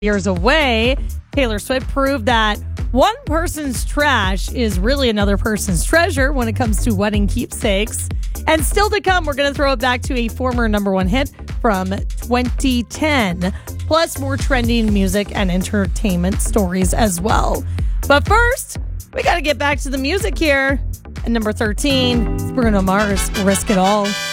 years away, Taylor Swift proved that one person's trash is really another person's treasure when it comes to wedding keepsakes. And still to come, we're going to throw it back to a former number one hit from 2010, plus more trending music and entertainment stories as well. But first, we got to get back to the music here. At number 13, it's Bruno Mars, Risk It All.